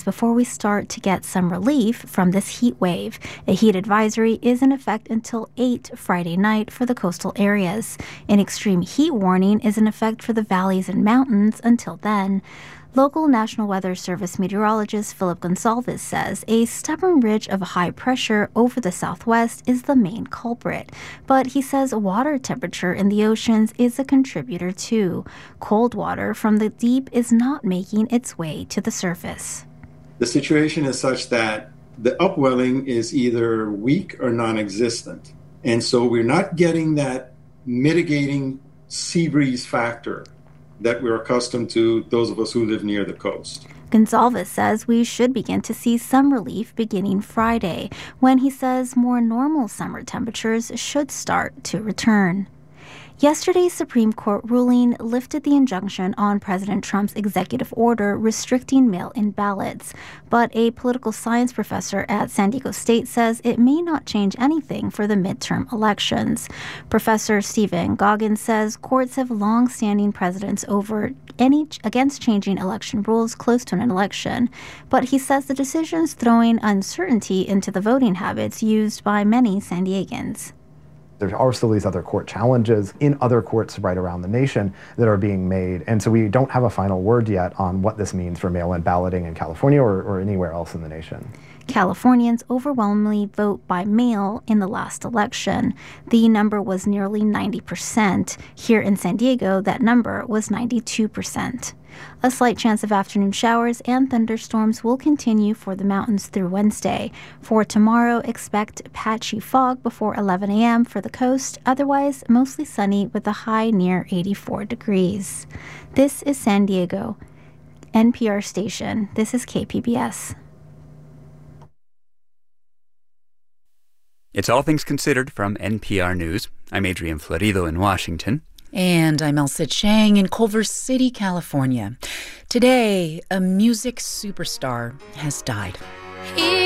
decades before we start to get some relief from this heat wave. A heat advisory is in effect until 8 Friday night for the coastal areas. An extreme heat warning is in effect for the valleys and mountains until then. Local National Weather Service meteorologist Philip Gonsalves says a stubborn ridge of high pressure over the southwest is the main culprit. But he says water temperature in the oceans is a contributor too. Cold water from the deep is not making its way to the surface. The situation is such that the upwelling is either weak or non-existent. And so we're not getting that mitigating sea breeze factor that we're accustomed to, those of us who live near the coast. Gonsalves says we should begin to see some relief beginning Friday, when he says more normal summer temperatures should start to return. Yesterday's Supreme Court ruling lifted the injunction on President Trump's executive order restricting mail-in ballots. But a political science professor at San Diego State says it may not change anything for the midterm elections. Professor Stephen Goggins says courts have long-standing precedents against changing election rules close to an election. But he says the decision's throwing uncertainty into the voting habits used by many San Diegans. There are still these other court challenges in other courts right around the nation that are being made. And so we don't have a final word yet on what this means for mail-in balloting in California or anywhere else in the nation. Californians overwhelmingly vote by mail in the last election. The number was nearly 90%. Here in San Diego, that number was 92%. A slight chance of afternoon showers and thunderstorms will continue for the mountains through Wednesday. For tomorrow, expect patchy fog before 11 a.m. for the coast. Otherwise, mostly sunny with a high near 84 degrees. This is San Diego, NPR station. This is KPBS. It's All Things Considered from NPR News. I'm Adrian Florido in Washington. And I'm Elsa Chang in Culver City, California. Today, a music superstar has died.